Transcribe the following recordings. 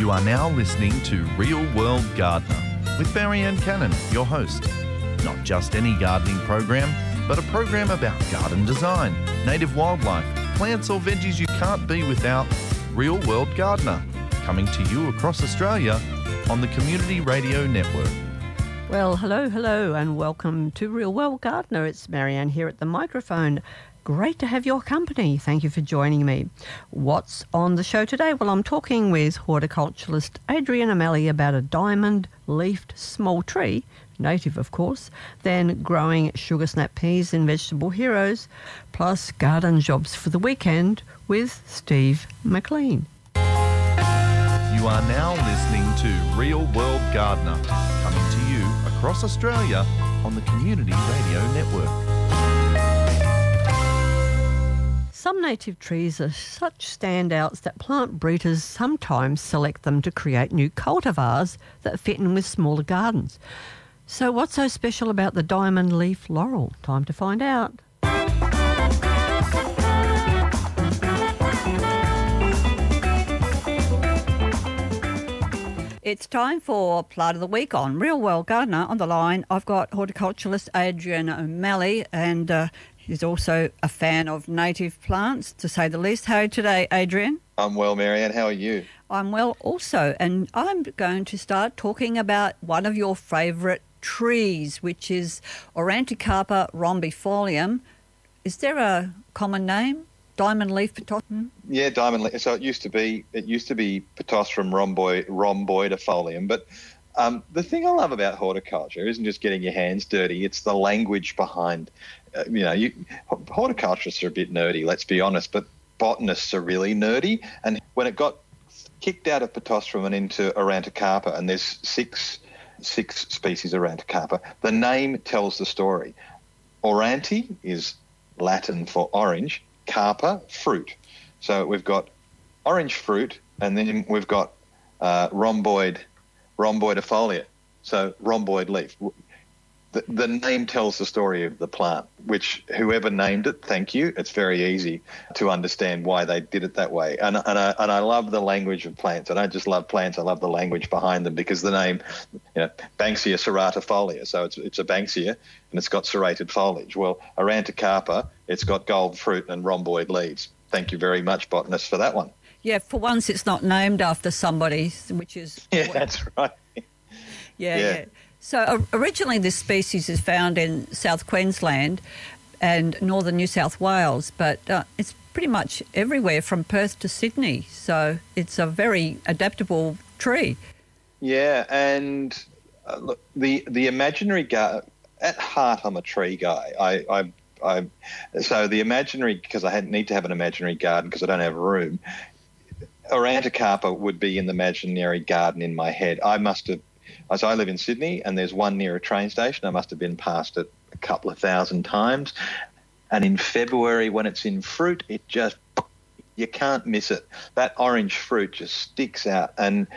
You are now listening to Real World Gardener with Marianne Cannon, your host. Not just any gardening program, but a program about garden design, native wildlife, plants or veggies you can't be without. Real World Gardener, coming to you across Australia on the Community Radio Network. Well, hello, and welcome to Real World Gardener. It's Marianne here at the microphone. Great to have your company. Thank you for joining me. What's on the show today? Well, I'm talking with horticulturalist Adrian O'Malley about a diamond-leafed small tree, native of course, then growing sugar snap peas and vegetable heroes, plus garden jobs for the weekend with Steve McLean. You are now listening to Real World Gardener, coming to you across Australia on the Community Radio Network. Some native trees are such standouts that plant breeders sometimes select them to create new cultivars that fit in with smaller gardens. So what's so special about the diamond leaf laurel? Time to find out. It's time for Plant of the Week on Real World Gardener. On the line, I've got horticulturalist Adrian O'Malley, and he's also a fan of native plants, to say the least. How are you today, Adrian? I'm well, Marianne. How are you? I'm well also, and I'm going to start talking about one of your favourite trees, which is Auranticarpa rhombifolium. Is there a common name? Diamond leaf pittosporum? Yeah, diamond leaf. So it used to be Pittosporum rhomboidifolium. But the thing I love about horticulture isn't just getting your hands dirty; it's the language behind. Horticulturists are a bit nerdy, let's be honest, but botanists are really nerdy. And when it got kicked out of Pittosporum and into Auranticarpa, and there's six species of Auranticarpa, the name tells the story. Auranti is Latin for orange, carpa, fruit. So we've got orange fruit, and then we've got rhomboidifolia, so rhomboid leaf. The name tells the story of the plant, which whoever named it, thank you. It's very easy to understand why they did it that way. And I love the language of plants. I don't just love plants, I love the language behind them, because the name, Banksia serratifolia. So it's a Banksia and it's got serrated foliage. Well, Auranticarpa, it's got gold fruit and rhomboid leaves. Thank you very much, botanists, for that one. Yeah, for once it's not named after somebody, which is... Yeah, that's right. Yeah. So originally this species is found in South Queensland and northern New South Wales, but it's pretty much everywhere from Perth to Sydney. So it's a very adaptable tree. Yeah, and look, the imaginary garden, at heart I'm a tree guy. So the imaginary, because I need to have an imaginary garden because I don't have room, Auranticarpa would be in the imaginary garden in my head. As I live in Sydney and there's one near a train station, I must have been past it a couple of thousand times. And in February, when it's in fruit, you can't miss it. That orange fruit just sticks out. And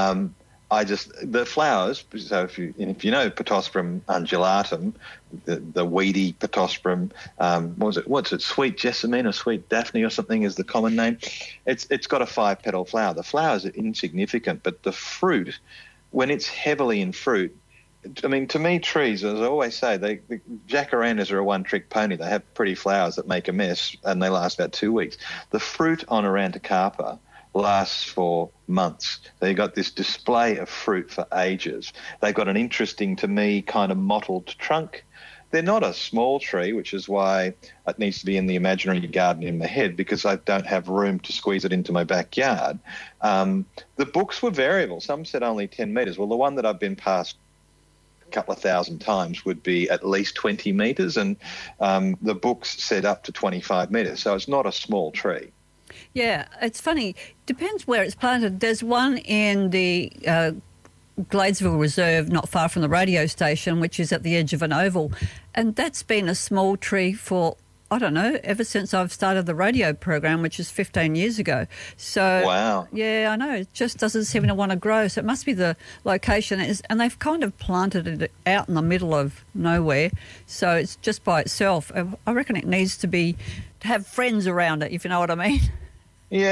the flowers, so if you know Pittosporum undulatum, the weedy Pittosporum, what's it, sweet jessamine or sweet daphne or something is the common name. It's got a 5-petal flower. The flowers are insignificant, but the fruit, when it's heavily in fruit, I mean, to me, trees, as I always say, the jacarandas are a one-trick pony. They have pretty flowers that make a mess, and they last about 2 weeks. The fruit on Auranticarpa lasts for months. They've got this display of fruit for ages. They've got an interesting, to me, kind of mottled trunk. They're not a small tree, which is why it needs to be in the imaginary garden in my head, because I don't have room to squeeze it into my backyard. The books were variable. Some said only 10 metres. Well, the one that I've been past a couple of thousand times would be at least 20 metres, and the books said up to 25 metres. So it's not a small tree. Yeah, it's funny. Depends where it's planted. There's one in the Gladesville Reserve, not far from the radio station, which is at the edge of an oval. And that's been a small tree for, I don't know, ever since I've started the radio program, which is 15 years ago. So, wow. Yeah, I know. It just doesn't seem to want to grow. So it must be the location. And they've kind of planted it out in the middle of nowhere. So it's just by itself. I reckon it needs to have friends around it, if you know what I mean. Yeah,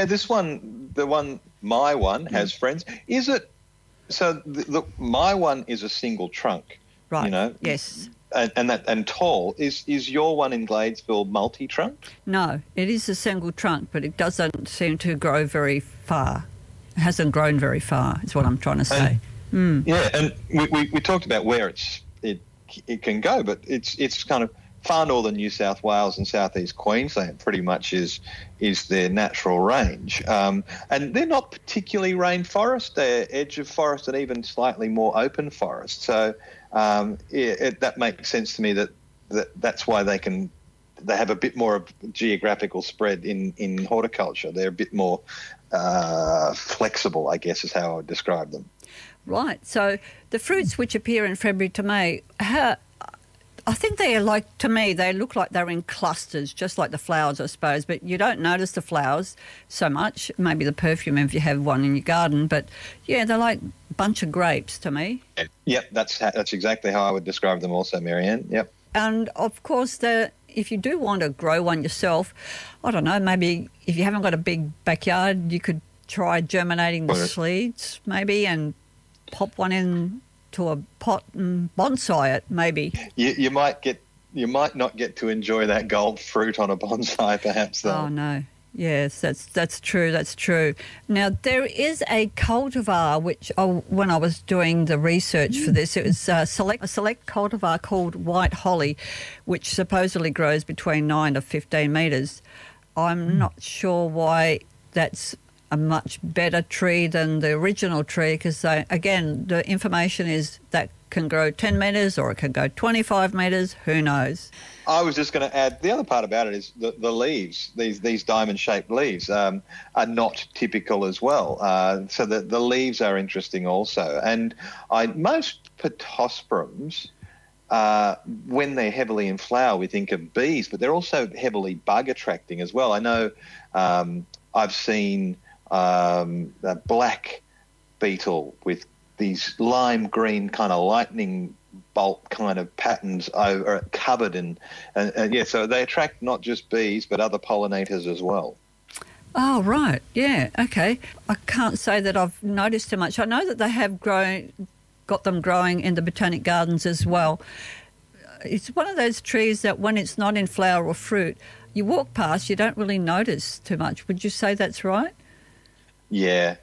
my one has friends. Is it? So my one is a single trunk. Right. You know. Yes. And tall. Is your one in Gladesville multi-trunk? No, it is a single trunk, but it doesn't seem to grow very far. It hasn't grown very far, is what I'm trying to say. Yeah, and we talked about where it can go, but it's kind of far northern New South Wales and southeast Queensland pretty much is their natural range. And they're not particularly rainforest. They're edge of forest and even slightly more open forest. So that makes sense to me that's why they have a bit more of geographical spread in horticulture. They're a bit more flexible, I guess, is how I would describe them. Right. So the fruits which appear in February to May, I think they look like they're in clusters, just like the flowers, I suppose, but you don't notice the flowers so much. Maybe the perfume if you have one in your garden, but yeah, they're like a bunch of grapes to me. Yep, that's exactly how I would describe them also, Marianne. Yep. And of course, if you do want to grow one yourself, I don't know, maybe if you haven't got a big backyard, you could try germinating the seeds maybe and pop one into a pot and bonsai it maybe. You might not get to enjoy that gold fruit on a bonsai perhaps though. Oh no. Yes, that's true. That's true. Now, there is a cultivar which, when I was doing the research for this, it was a select cultivar called White Holly, which supposedly grows between 9 to 15 metres. I'm not sure why that's a much better tree than the original tree because, again, the information is that can grow 10 metres or it can go 25 metres, who knows. I was just going to add, the other part about it is the leaves, these diamond-shaped leaves are not typical as well. So the leaves are interesting also. And most Pittosporums, when they're heavily in flower, we think of bees, but they're also heavily bug-attracting as well. I know I've seen a black beetle with these lime green kind of lightning bolt kind of patterns over covered in, and yeah, so they attract not just bees but other pollinators as well. Oh, right, yeah, okay. I can't say that I've noticed too much. I know that they have got them growing in the Botanic Gardens as well. It's one of those trees that when it's not in flower or fruit, you walk past, you don't really notice too much. Would you say that's right? Yeah.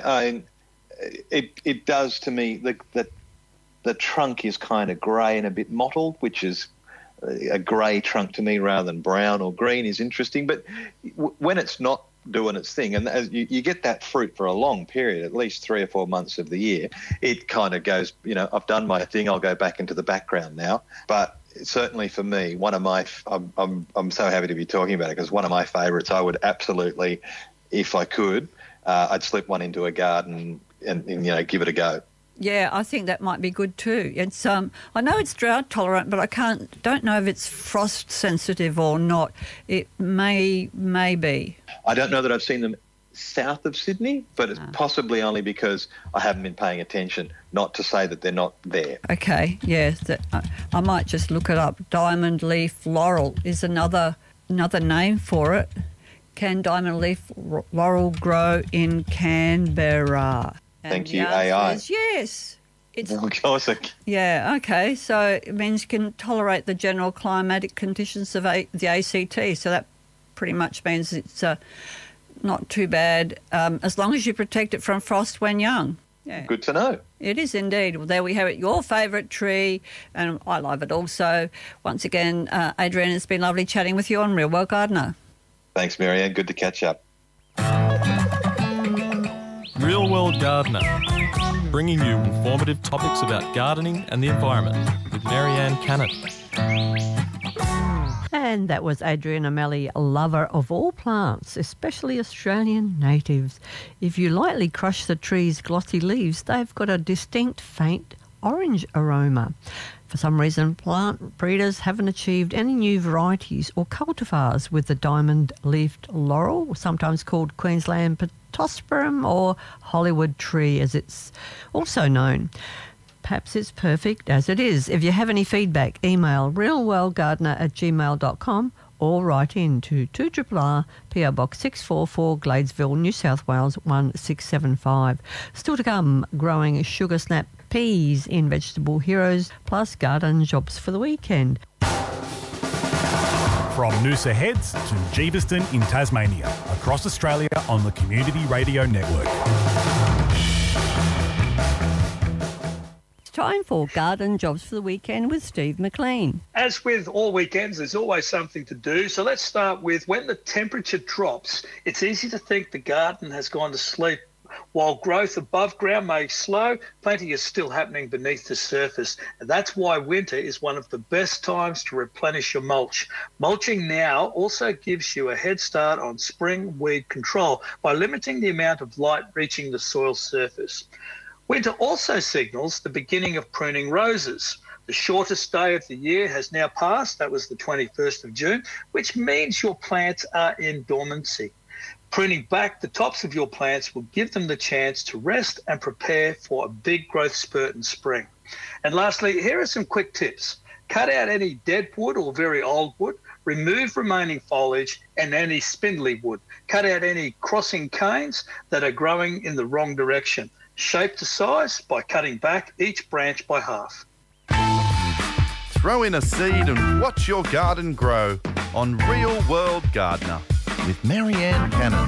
It does to me. The trunk is kind of grey and a bit mottled, which is a grey trunk to me rather than brown or green is interesting. But when it's not doing its thing, and as you get that fruit for a long period, at least 3 or 4 months of the year, it kind of goes, I've done my thing, I'll go back into the background now. But certainly for me, I'm so happy to be talking about it because one of my favourites, I would absolutely, if I could, I'd slip one into a garden and give it a go. Yeah, I think that might be good too. It's I know it's drought tolerant, but I don't know if it's frost sensitive or not. It may be. I don't know that I've seen them south of Sydney, but it's possibly only because I haven't been paying attention. Not to say that they're not there. Okay, yes, I might just look it up. Diamond leaf laurel is another name for it. Can diamond leaf laurel grow in Canberra? Thank you, AI. Yes. Of course. Yeah, okay. So it means you can tolerate the general climatic conditions of the ACT. So that pretty much means it's not too bad as long as you protect it from frost when young. Yeah. Good to know. It is indeed. Well, there we have it, your favourite tree, and I love it also. Once again, Adrian, it's been lovely chatting with you on Real World Gardener. Thanks, Marianne. Good to catch up. Real World Gardener, bringing you informative topics about gardening and the environment with Marianne Cannon. And that was Adrian O'Malley, a lover of all plants, especially Australian natives. If you lightly crush the tree's glossy leaves, they've got a distinct faint orange aroma. For some reason, plant breeders haven't achieved any new varieties or cultivars with the diamond-leafed laurel, sometimes called Queensland Pittosporum or Hollywood tree as it's also known. Perhaps it's perfect as it is. If you have any feedback, email realworldgardener@gmail.com or write in to 2RRR PO Box 644 Gladesville, New South Wales 1675. Still to come, growing sugar snap peas in Vegetable Heroes, plus garden jobs for the weekend. From Noosa Heads to Jeeveston in Tasmania, across Australia on the Community Radio Network. It's time for garden jobs for the weekend with Steve McLean. As with all weekends, there's always something to do. So let's start with when the temperature drops, it's easy to think the garden has gone to sleep. While growth above ground may slow, planting is still happening beneath the surface. And that's why winter is one of the best times to replenish your mulch. Mulching now also gives you a head start on spring weed control by limiting the amount of light reaching the soil surface. Winter also signals the beginning of pruning roses. The shortest day of the year has now passed. That was the 21st of June, which means your plants are in dormancy. Pruning back the tops of your plants will give them the chance to rest and prepare for a big growth spurt in spring. And lastly, here are some quick tips. Cut out any dead wood or very old wood, remove remaining foliage and any spindly wood. Cut out any crossing canes that are growing in the wrong direction. Shape to size by cutting back each branch by half. Throw in a seed and watch your garden grow on Real World Gardener with Marianne Cannon.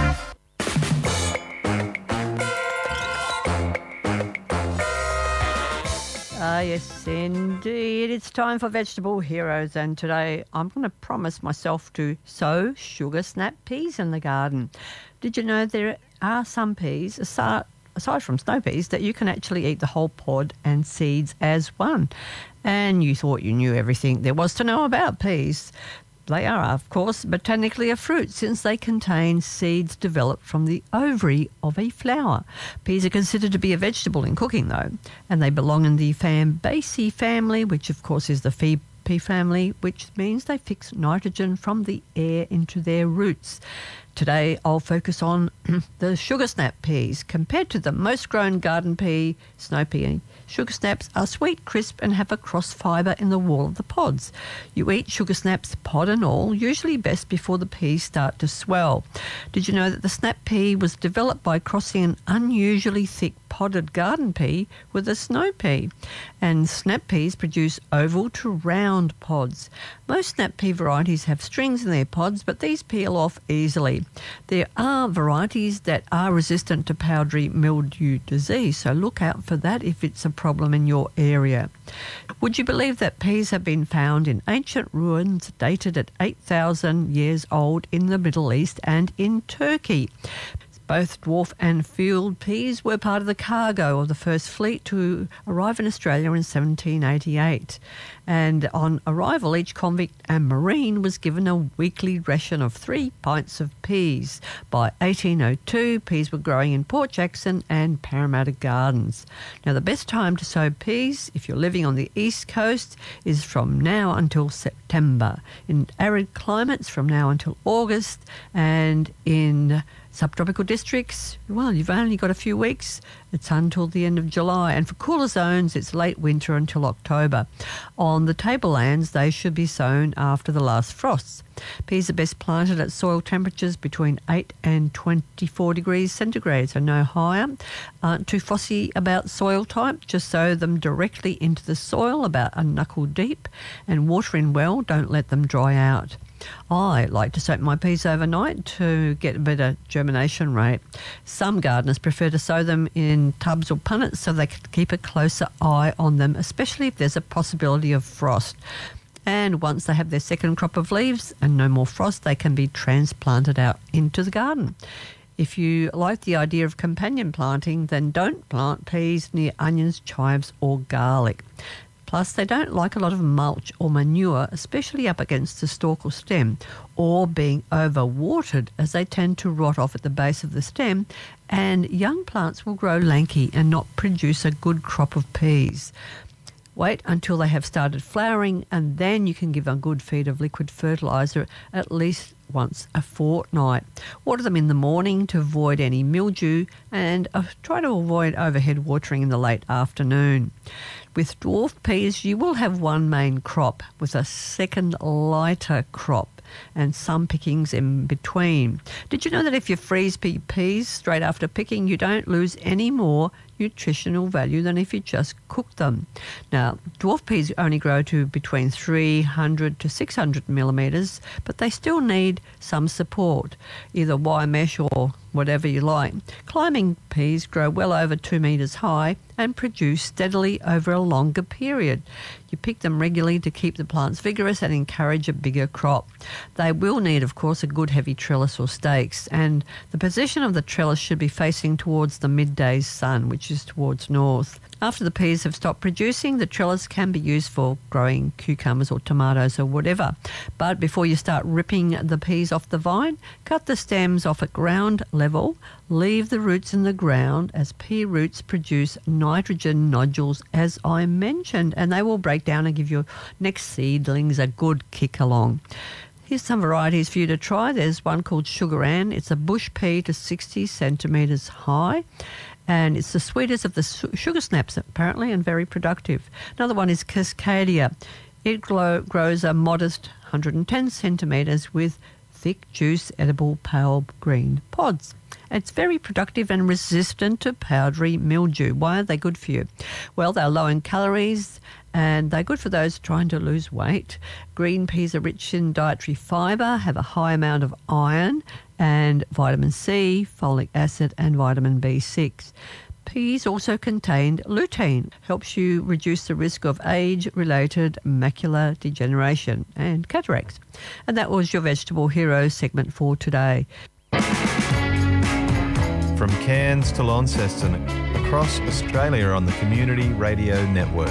Yes, indeed. It's time for Vegetable Heroes, and today I'm going to promise myself to sow sugar snap peas in the garden. Did you know there are some peas, aside from snow peas, that you can actually eat the whole pod and seeds as one? And you thought you knew everything there was to know about peas. They are, of course, botanically a fruit since they contain seeds developed from the ovary of a flower. Peas are considered to be a vegetable in cooking, though, and they belong in the Fambaceae family, which, of course, is the pea family, which means they fix nitrogen from the air into their roots. Today, I'll focus on the sugar snap peas. Compared to the most grown garden pea, snow pea, sugar snaps are sweet, crisp, and have a cross fibre in the wall of the pods. You eat sugar snaps, pod and all, usually best before the peas start to swell. Did you know that the snap pea was developed by crossing an unusually thick podded garden pea with a snow pea? And snap peas produce oval to round pods. Most snap pea varieties have strings in their pods, but these peel off easily. There are varieties that are resistant to powdery mildew disease, so look out for that if it's a problem in your area. Would you believe that peas have been found in ancient ruins dated at 8,000 years old in the Middle East and in Turkey? Both dwarf and field peas were part of the cargo of the first fleet to arrive in Australia in 1788. And on arrival, each convict and marine was given a weekly ration of 3 pints of peas. By 1802, peas were growing in Port Jackson and Parramatta Gardens. Now, the best time to sow peas, if you're living on the east coast, is from now until September. In arid climates, from now until August, and in subtropical districts, well, you've only got a few weeks. It's until the end of July. And for cooler zones, it's late winter until October. On the tablelands, they should be sown after the last frosts. Peas are best planted at soil temperatures between 8 and 24 degrees centigrade, so no higher. Aren't too fussy about soil type, just sow them directly into the soil about a knuckle deep and water in well, don't let them dry out. I like to soak my peas overnight to get a better germination rate. Some gardeners prefer to sow them in tubs or punnets so they can keep a closer eye on them, especially if there's a possibility of frost. And once they have their second crop of leaves and no more frost, they can be transplanted out into the garden. If you like the idea of companion planting, then don't plant peas near onions, chives or garlic. Plus, they don't like a lot of mulch or manure, especially up against the stalk or stem, or being overwatered, as they tend to rot off at the base of the stem, and young plants will grow lanky and not produce a good crop of peas. Wait until they have started flowering, and then you can give a good feed of liquid fertiliser at least once a fortnight. Water them in the morning to avoid any mildew, and try to avoid overhead watering in the late afternoon. With dwarf peas, you will have one main crop with a second lighter crop and some pickings in between. Did you know that if you freeze peas straight after picking, you don't lose any more nutritional value than if you just cook them? Now, dwarf peas only grow to between 300 to 600 millimetres, but they still need some support, either wire mesh or whatever you like. Climbing peas grow well over 2 metres high and produce steadily over a longer period. You pick them regularly to keep the plants vigorous and encourage a bigger crop. They will need, of course, a good heavy trellis or stakes, and the position of the trellis should be facing towards the midday sun, which is towards north. After the peas have stopped producing, the trellis can be used for growing cucumbers or tomatoes or whatever. But before you start ripping the peas off the vine, cut the stems off at ground level, leave the roots in the ground, as pea roots produce nitrogen nodules, as I mentioned, and they will break down and give your next seedlings a good kick along. Here's some varieties for you to try. There's one called Sugar Ann. It's a bush pea to 60 centimetres high, and it's the sweetest of the sugar snaps, apparently, and very productive. Another one is Cascadia. It grows a modest 110 centimetres with thick juice, edible pale green pods. It's very productive and resistant to powdery mildew. Why are they good for you? Well, they're low in calories and they're good for those trying to lose weight. Green peas are rich in dietary fibre, have a high amount of iron and vitamin C, folic acid and vitamin B6. Peas also contain lutein, helps you reduce the risk of age-related macular degeneration and cataracts. And that was your Vegetable Hero segment for today. From Cairns to Launceston, across Australia on the Community Radio Network.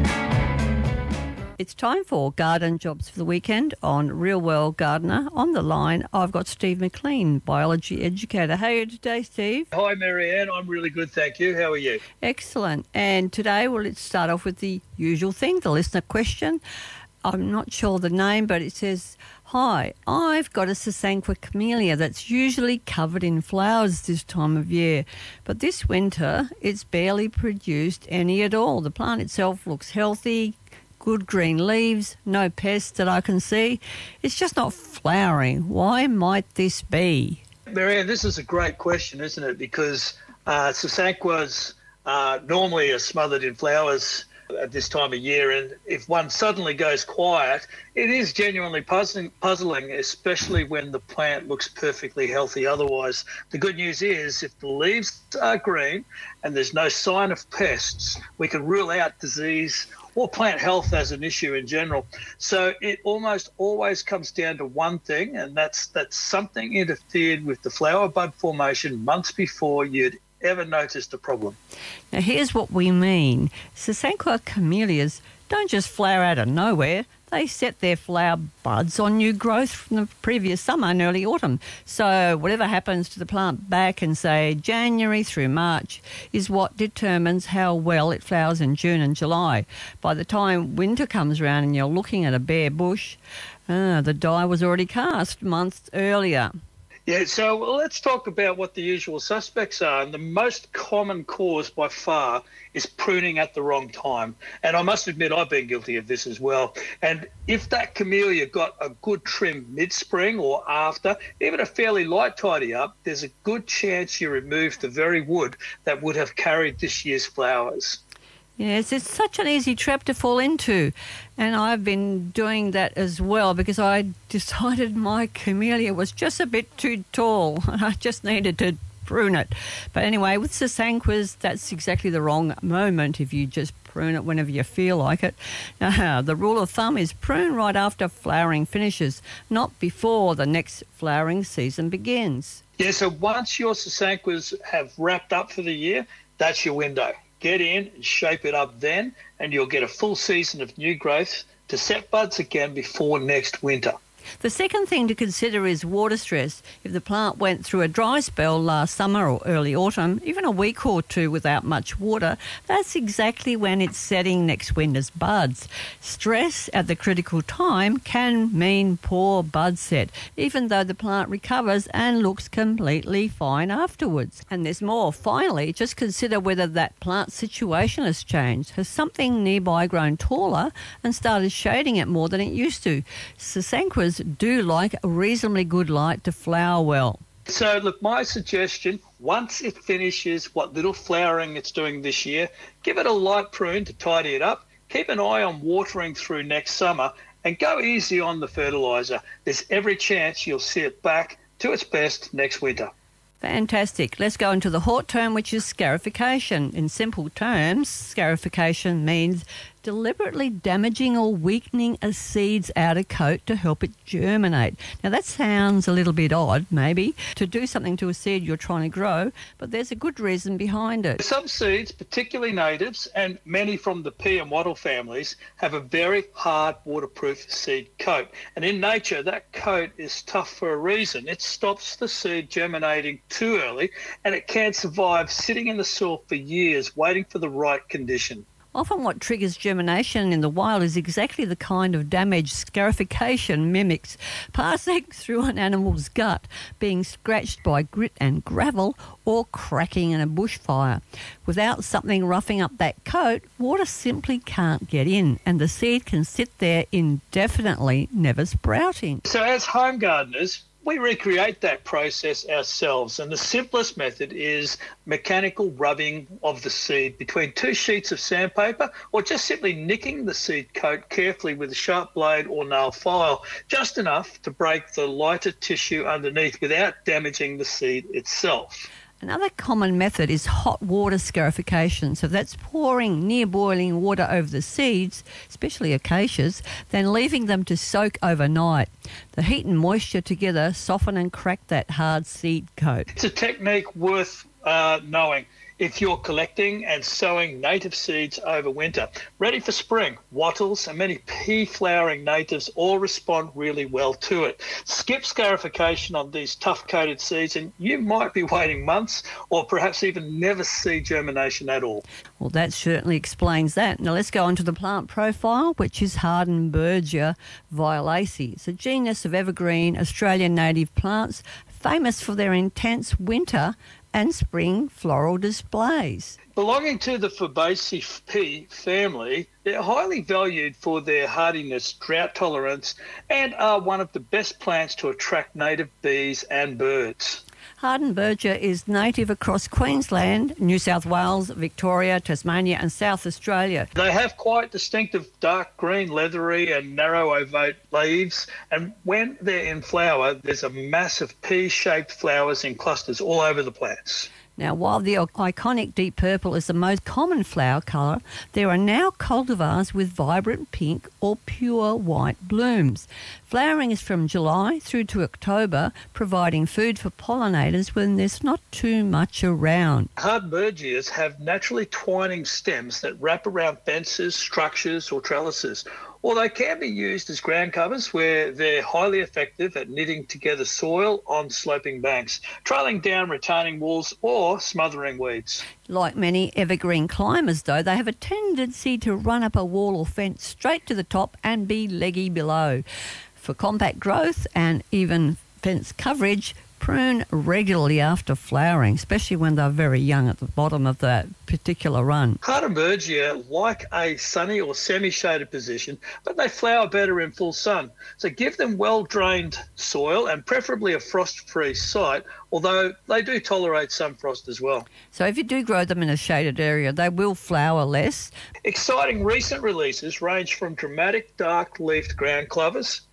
It's time for Garden Jobs for the Weekend on Real World Gardener. On the line, I've got Steve McLean, biology educator. How are you today, Steve? Hi, Marianne. I'm really good, thank you. How are you? Excellent. And today, well, let's start off with the usual thing, the listener question. I'm not sure the name, but it says, "Hi, I've got a Sasanqua camellia that's usually covered in flowers this time of year, but this winter it's barely produced any at all. The plant itself looks healthy, good green leaves, no pests that I can see. It's just not flowering. Why might this be?" Marianne, this is a great question, isn't it? Because Sasanquas normally are smothered in flowers at this time of year, and if one suddenly goes quiet, it is genuinely puzzling, especially when the plant looks perfectly healthy otherwise. The good news is if the leaves are green and there's no sign of pests, we can rule out disease or plant health as an issue in general. So it almost always comes down to one thing, and that's that something interfered with the flower bud formation months before you'd ever noticed a problem. Now, here's what we mean. Sasanqua camellias don't just flower out of nowhere. They set their flower buds on new growth from the previous summer and early autumn. So whatever happens to the plant back in, say, January through March is what determines how well it flowers in June and July. By the time winter comes around and you're looking at a bare bush, the die was already cast months earlier. Yeah, so let's talk about what the usual suspects are. And the most common cause by far is pruning at the wrong time. And I must admit, I've been guilty of this as well. And if that camellia got a good trim mid-spring or after, even a fairly light tidy up, there's a good chance you removed the very wood that would have carried this year's flowers. Yes, it's such an easy trap to fall into. And I've been doing that as well because I decided my camellia was just a bit too tall. I just needed to prune it. But anyway, with Sasanquas, that's exactly the wrong moment if you just prune it whenever you feel like it. The rule of thumb is prune right after flowering finishes, not before the next flowering season begins. Yeah, so once your Sasanquas have wrapped up for the year, that's your window. Get in and shape it up then, and you'll get a full season of new growth to set buds again before next winter. The second thing to consider is water stress. If the plant went through a dry spell last summer or early autumn, even a week or two without much water, that's exactly when it's setting next winter's buds. Stress at the critical time can mean poor bud set, even though the plant recovers and looks completely fine afterwards. And there's more. Finally, just consider whether that plant situation has changed. Has something nearby grown taller and started shading it more than it used to? Sasanquas do like a reasonably good light to flower well. So, look, my suggestion, once it finishes what little flowering it's doing this year, give it a light prune to tidy it up, keep an eye on watering through next summer, and go easy on the fertiliser. There's every chance you'll see it back to its best next winter. Fantastic. Let's go into the hot term, which is scarification. In simple terms, scarification means deliberately damaging or weakening a seed's outer coat to help it germinate. Now, that sounds a little bit odd, maybe, to do something to a seed you're trying to grow, but there's a good reason behind it. Some seeds, particularly natives and many from the pea and wattle families, have a very hard waterproof seed coat. And in nature, that coat is tough for a reason. It stops the seed germinating too early, and it can survive sitting in the soil for years waiting for the right condition. Often what triggers germination in the wild is exactly the kind of damage scarification mimics, passing through an animal's gut, being scratched by grit and gravel, or cracking in a bushfire. Without something roughing up that coat, water simply can't get in, and the seed can sit there indefinitely, never sprouting. So as home gardeners, we recreate that process ourselves, and the simplest method is mechanical rubbing of the seed between two sheets of sandpaper, or just simply nicking the seed coat carefully with a sharp blade or nail file, just enough to break the lighter tissue underneath without damaging the seed itself. Another common method is hot water scarification. So that's pouring near boiling water over the seeds, especially acacias, then leaving them to soak overnight. The heat and moisture together soften and crack that hard seed coat. It's a technique worth knowing if you're collecting and sowing native seeds over winter. Ready for spring, wattles and many pea-flowering natives all respond really well to it. Skip scarification on these tough-coated seeds and you might be waiting months or perhaps even never see germination at all. Well, that certainly explains that. Now let's go on to the plant profile, which is Hardenbergia violacea. It's a genus of evergreen Australian native plants famous for their intense winter and spring floral displays. Belonging to the Fabaceae pea family, they're highly valued for their hardiness, drought tolerance, and are one of the best plants to attract native bees and birds. Hardenbergia is native across Queensland, New South Wales, Victoria, Tasmania and South Australia. They have quite distinctive dark green, leathery and narrow ovate leaves, and when they're in flower, there's a massive pea-shaped flowers in clusters all over the plants. Now, while the iconic deep purple is the most common flower colour, there are now cultivars with vibrant pink or pure white blooms. Flowering is from July through to October, providing food for pollinators when there's not too much around. Hardenbergias have naturally twining stems that wrap around fences, structures or trellises, or they can be used as ground covers where they're highly effective at knitting together soil on sloping banks, trailing down retaining walls or smothering weeds. Like many evergreen climbers, though, they have a tendency to run up a wall or fence straight to the top and be leggy below. For compact growth and even fence coverage, prune regularly after flowering, especially when they're very young at the bottom of that particular run. Hardenbergia like a sunny or semi-shaded position, but they flower better in full sun. So give them well-drained soil and preferably a frost-free site, although they do tolerate some frost as well. So if you do grow them in a shaded area, they will flower less. Exciting recent releases range from dramatic dark-leafed ground covers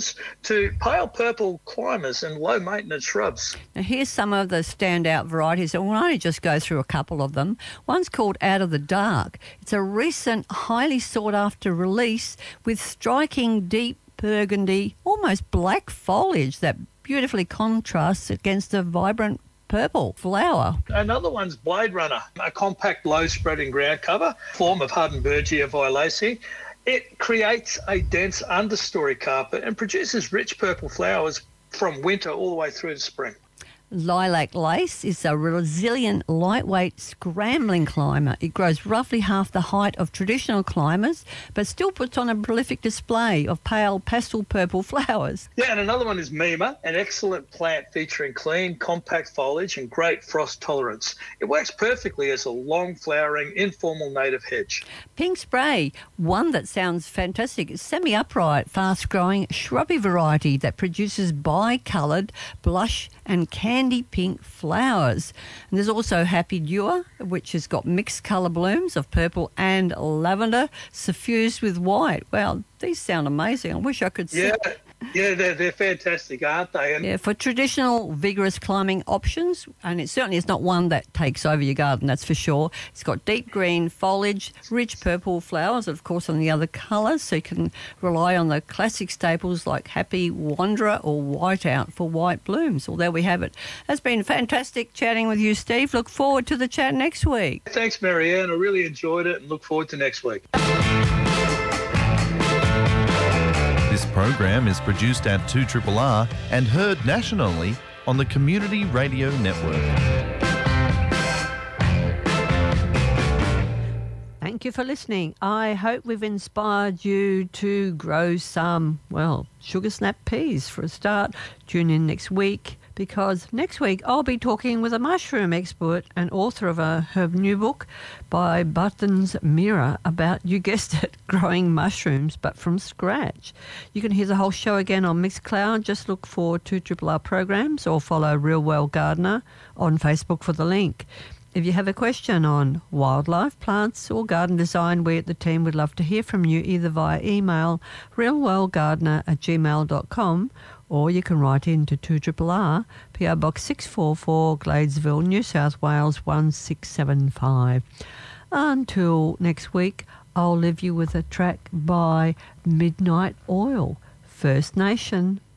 to pale purple climbers and low maintenance shrubs. Now here's some of the standout varieties, and we'll only just go through a couple of them. One's called Out of the Dark. It's a recent, highly sought after release with striking deep burgundy, almost black foliage that beautifully contrasts against the vibrant purple flower. Another one's Blade Runner, a compact low spreading ground cover, form of Hardenbergia violacea. It creates a dense understory carpet and produces rich purple flowers from winter all the way through to spring. Lilac lace is a resilient, lightweight, scrambling climber. It grows roughly half the height of traditional climbers, but still puts on a prolific display of pale pastel purple flowers. Yeah, and another one is Mima, an excellent plant featuring clean, compact foliage and great frost tolerance. It works perfectly as a long-flowering, informal native hedge. Pink spray, one that sounds fantastic, is semi-upright, fast-growing shrubby variety that produces bi-coloured blush and candy pink flowers. And there's also Happy Dewar, which has got mixed colour blooms of purple and lavender suffused with white. Wow, these sound amazing. I wish I could see. Yeah, they're fantastic, aren't they? And yeah, for traditional vigorous climbing options, and it certainly is not one that takes over your garden, that's for sure. It's got deep green foliage, rich purple flowers, of course, on the other colours, so you can rely on the classic staples like Happy Wanderer or Whiteout for white blooms. Well, there we have it. It's been fantastic chatting with you, Steve. Look forward to the chat next week. Thanks, Marianne. I really enjoyed it and look forward to next week. This program is produced at 2RRR and heard nationally on the Community Radio Network. Thank you for listening. I hope we've inspired you to grow some, sugar snap peas for a start. Tune in next week, because next week I'll be talking with a mushroom expert and author of her new book by Buttons Mirror about, you guessed it, growing mushrooms but from scratch. You can hear the whole show again on Mixcloud. Just look for 2RRR programs or follow Real Well Gardener on Facebook for the link. If you have a question on wildlife, plants or garden design, we at the team would love to hear from you either via email realwellgardener@gmail.com, or you can write in to 2RRR, PO Box 644, Gladesville, New South Wales 1675. Until next week, I'll leave you with a track by Midnight Oil, First Nation.